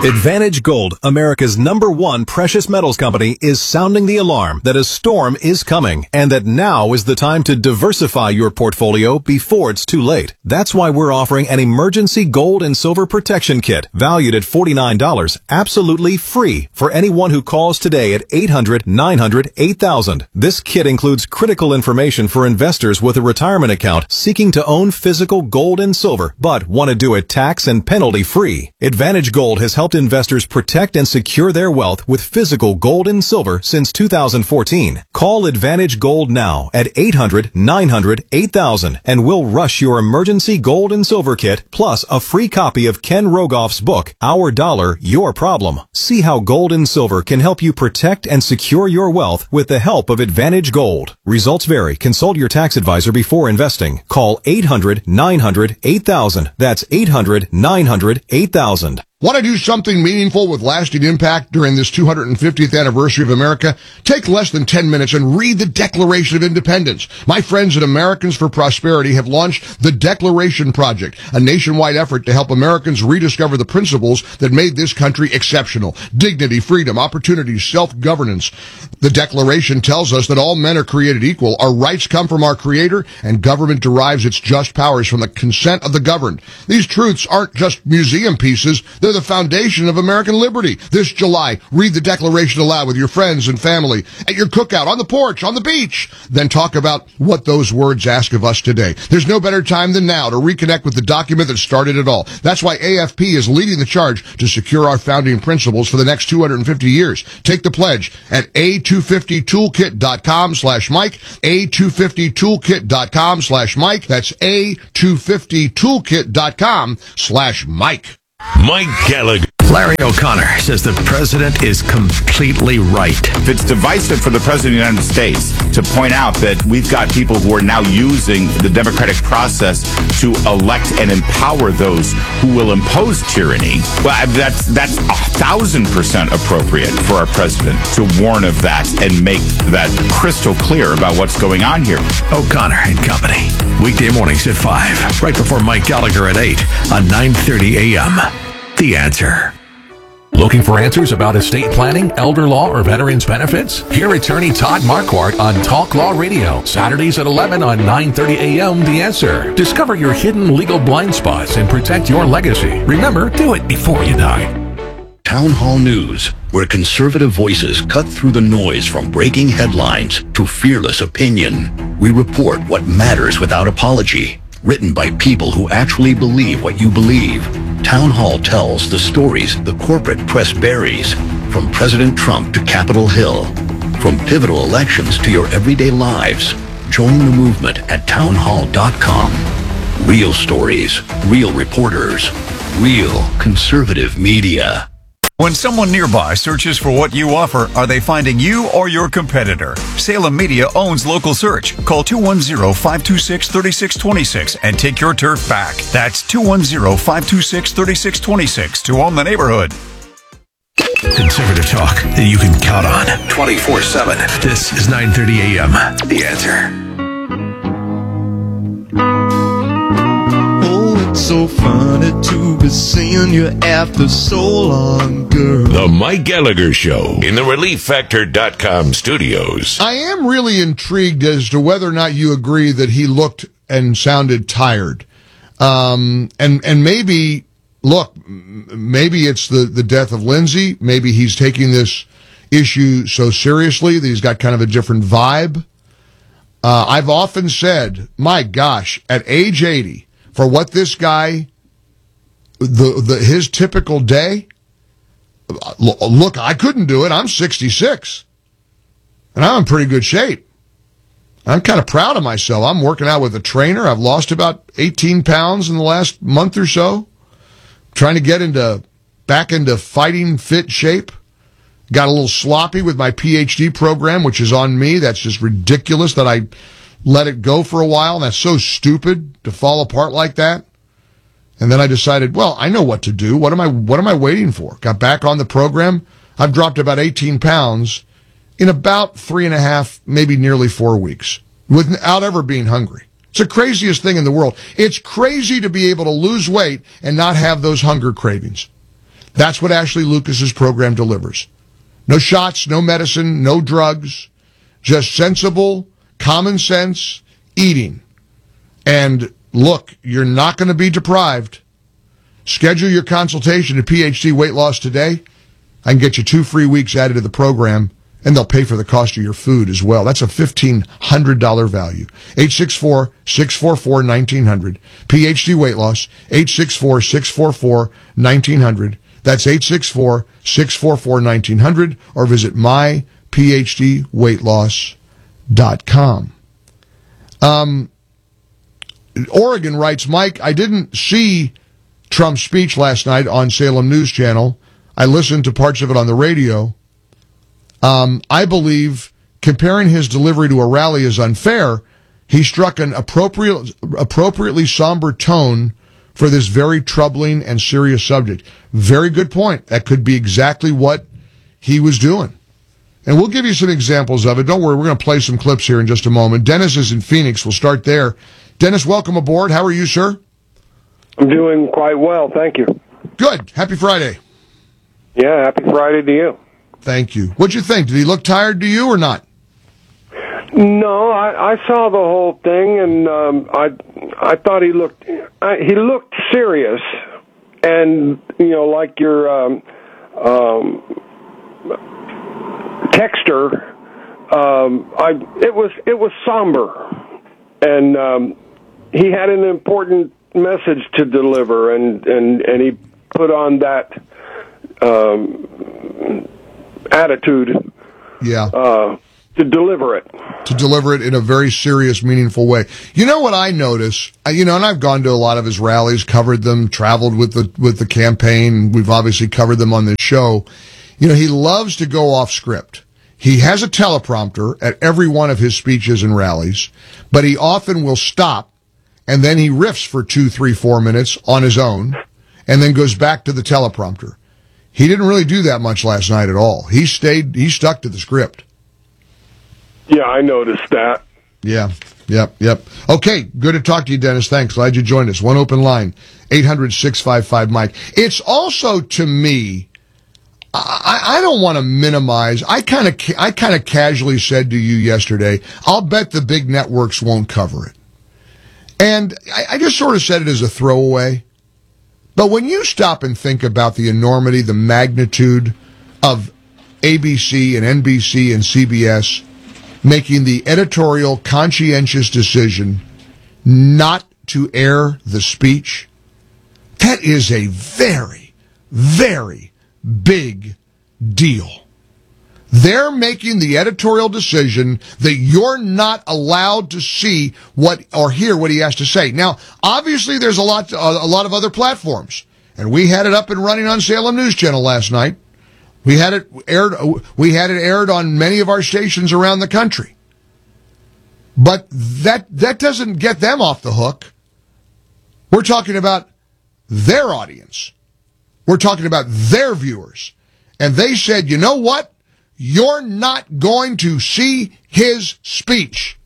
Advantage Gold, America's #1 precious metals company, is sounding the alarm that a storm is coming and that now is the time to diversify your portfolio before it's too late. That's why we're offering an emergency gold and silver protection kit valued at $49, absolutely free for anyone who calls today at 800-900-8000. This kit includes critical information for investors with a retirement account seeking to own physical gold and silver, but want to do it tax and penalty free. Advantage Gold has helped investors protect and secure their wealth with physical gold and silver since 2014. Call Advantage Gold now at 800-900-8000 and we'll rush your emergency gold and silver kit plus a free copy of Ken Rogoff's book, Our Dollar, Your Problem. See how gold and silver can help you protect and secure your wealth with the help of Advantage Gold. Results vary. Consult your tax advisor before investing. Call 800-900-8000. That's 800-900-8000. Want to do something meaningful with lasting impact during this 250th anniversary of America? Take less than 10 minutes and read the Declaration of Independence. My friends at Americans for Prosperity have launched the Declaration Project, a nationwide effort to help Americans rediscover the principles that made this country exceptional. Dignity, freedom, opportunity, self-governance. The Declaration tells us that all men are created equal, our rights come from our Creator, and government derives its just powers from the consent of the governed. These truths aren't just museum pieces, they're the foundation of American liberty. This July, read the Declaration aloud with your friends and family, at your cookout, on the porch, on the beach. Then talk about what those words ask of us today. There's no better time than now to reconnect with the document that started it all. That's why AFP is leading the charge to secure our founding principles for the next 250 years. Take the pledge at a250toolkit.com/Mike, a250toolkit.com/Mike. That's a250toolkit.com/Mike. Mike Gallagher. Larry O'Connor says the president is completely right. It's divisive for the president of the United States to point out that we've got people who are now using the democratic process to elect and empower those who will impose tyranny. Well, that's 1,000% appropriate for our president to warn of that and make that crystal clear about what's going on here. O'Connor and Company. Weekday mornings at 5, right before Mike Gallagher at 8 on 9:30 a.m. The Answer. Looking for answers about estate planning, elder law, or veterans benefits? Hear attorney Todd Marquardt on Talk Law Radio, Saturdays at 11 on 9:30 a.m. The Answer. Discover your hidden legal blind spots and protect your legacy. Remember, do it before you die. Town Hall News, where conservative voices cut through the noise from breaking headlines to fearless opinion. We report what matters without apology. Written by people who actually believe what you believe. Town Hall tells the stories the corporate press buries, from President Trump to Capitol Hill, from pivotal elections to your everyday lives. Join the movement at townhall.com. Real stories, real reporters, real conservative media. When someone nearby searches for what you offer, are they finding you or your competitor? Salem Media owns local search. Call 210-526-3626 and take your turf back. That's 210-526-3626 to own the neighborhood. Conservative talk that you can count on 24/7. This is 9:30 a.m. The Answer. So funny to be seeing you after so long, girl. The Mike Gallagher Show in the ReliefFactor.com studios. I am really intrigued as to whether or not you agree that he looked and sounded tired. And maybe, look, maybe it's the death of Lindsay. Maybe he's taking this issue so seriously that he's got kind of a different vibe. I've often said, my gosh, at age 80, for what this guy, his typical day, look, I couldn't do it. I'm 66, and I'm in pretty good shape. I'm kind of proud of myself. I'm working out with a trainer. I've lost about 18 pounds in the last month or so, trying to get back into fighting fit shape. Got a little sloppy with my PhD program, which is on me. That's just ridiculous that I let it go for a while. That's so stupid to fall apart like that. And then I decided, well, I know what to do. What am I waiting for? Got back on the program. I've dropped about 18 pounds in about 3.5, maybe nearly 4 weeks without ever being hungry. It's the craziest thing in the world. It's crazy to be able to lose weight and not have those hunger cravings. That's what Ashley Lucas's program delivers. No shots, no medicine, no drugs, just sensible, common sense eating. And look, you're not going to be deprived. Schedule your consultation at PhD Weight Loss today. I can get you 2 free weeks added to the program, and they'll pay for the cost of your food as well. That's a $1,500 value. 864-644-1900. PhD Weight Loss, 864-644-1900. That's 864-644-1900, or visit myphdweightloss.com. Oregon writes, Mike, I didn't see Trump's speech last night on Salem News Channel. I listened to parts of it on the radio. I believe comparing his delivery to a rally is unfair. He struck an appropriately somber tone for this very troubling and serious subject. Very good point. That could be exactly what he was doing. And we'll give you some examples of it. Don't worry, we're going to play some clips here in just a moment. Dennis is in Phoenix. We'll start there. Dennis, welcome aboard. How are you, sir? I'm doing quite well, thank you. Good. Happy Friday. Yeah, happy Friday to you. Thank you. What'd you think? Did he look tired to you or not? No, I saw the whole thing, and I thought he looked serious, and like your texter, it was somber, and he had an important message to deliver, and he put on that attitude. Yeah. To deliver it. To deliver it in a very serious, meaningful way. You know what I notice? And I've gone to a lot of his rallies, covered them, traveled with the campaign. We've obviously covered them on this show. He loves to go off script. He has a teleprompter at every one of his speeches and rallies, but he often will stop, and then he riffs for 2, 3, 4 minutes on his own, and then goes back to the teleprompter. He didn't really do that much last night at all. He stuck to the script. Yeah, I noticed that. Yeah. Yep. Okay, good to talk to you, Dennis. Thanks. Glad you joined us. One open line, 800-655-MIKE. It's also, to me, I don't want to minimize. I kind of casually said to you yesterday, I'll bet the big networks won't cover it. And I just sort of said it as a throwaway. But when you stop and think about the enormity, the magnitude of ABC and NBC and CBS making the editorial conscientious decision not to air the speech, that is a very, very big deal. They're making the editorial decision that you're not allowed to see or hear what he has to say. Now, obviously, there's a lot of other platforms, and we had it up and running on Salem News Channel last night. We had it aired on many of our stations around the country. But that doesn't get them off the hook. We're talking about their audience. We're talking about their viewers. And they said, you know what? You're not going to see his speech.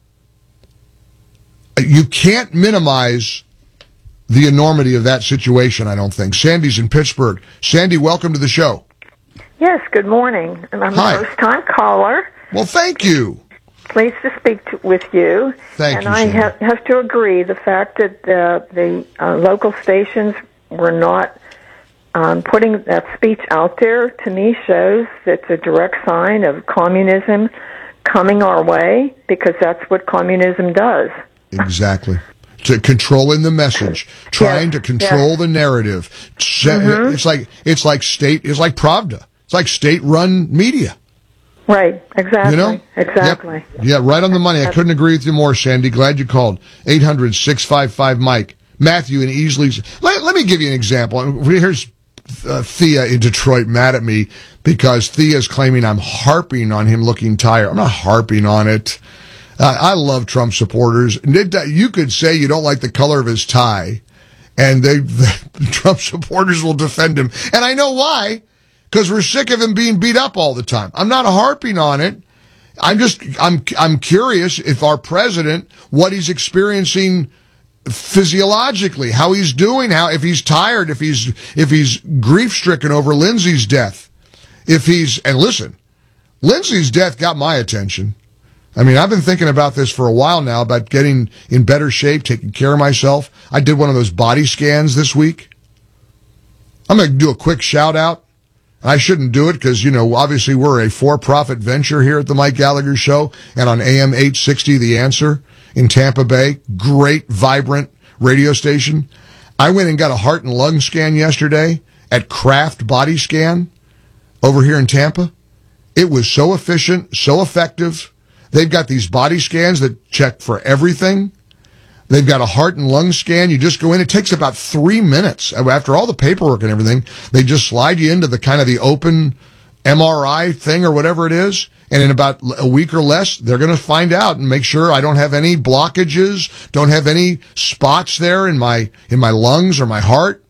You can't minimize the enormity of that situation, I don't think. Sandy's in Pittsburgh. Sandy, welcome to the show. Yes, good morning. And I'm Hi. a first-time caller. Well, thank you. Pleased to speak with you. Thank you, And I have to agree, the fact that the local stations were not putting that speech out there, to me, shows that it's a direct sign of communism coming our way, because that's what communism does. Exactly. To controlling the message, trying to control the narrative. Mm-hmm. It's like Pravda. It's like state-run media. Right, exactly. Exactly. Yep. Yeah, right on the money. I couldn't agree with you more, Sandy. Glad you called. 800-655-MIKE. Matthew in Easley. Let me give you an example. Here's Thea in Detroit mad at me because Thea's claiming I'm harping on him looking tired. I'm not harping on it. I love Trump supporters. You could say you don't like the color of his tie, and the Trump supporters will defend him. And I know why, because we're sick of him being beat up all the time. I'm not harping on it. I'm curious if our president, what he's experiencing physiologically, how he's doing, if he's tired, if he's grief-stricken over Lindsay's death. And listen, Lindsay's death got my attention. I mean, I've been thinking about this for a while now, about getting in better shape, taking care of myself. I did one of those body scans this week. I'm going to do a quick shout out. I shouldn't do it because, obviously we're a for-profit venture here at the Mike Gallagher Show and on AM 860 The Answer in Tampa Bay. Great, vibrant radio station. I went and got a heart and lung scan yesterday at Kraft Body Scan over here in Tampa. It was so efficient, so effective. They've got these body scans that check for everything. They've got a heart and lung scan. You just go in. It takes about 3 minutes. After all the paperwork and everything, they just slide you into the open MRI thing or whatever it is. And in about a week or less, they're going to find out and make sure I don't have any blockages, don't have any spots there in my lungs or my heart.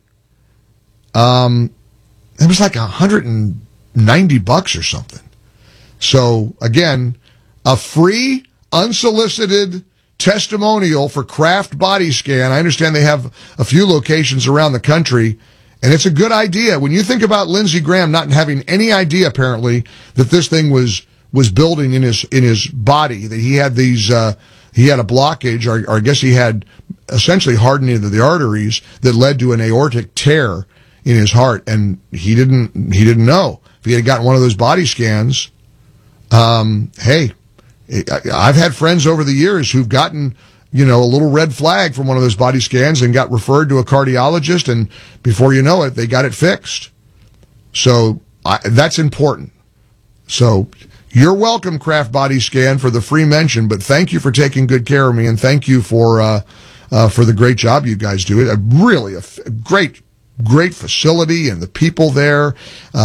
It was like $190 or something. So again, a free, unsolicited testimonial for Kraft Body Scan. I understand they have a few locations around the country, and it's a good idea. When you think about Lindsey Graham not having any idea, apparently, that this thing was building in his body, that he had he had a blockage, or I guess he had essentially hardening of the arteries that led to an aortic tear in his heart, and he didn't know. If he had gotten one of those body scans, hey, I've had friends over the years who've gotten, a little red flag from one of those body scans and got referred to a cardiologist, and before you know it, they got it fixed. So that's important. So you're welcome, Kraft Body Scan, for the free mention, but thank you for taking good care of me, and thank you for the great job you guys do. Really a great facility, and the people there.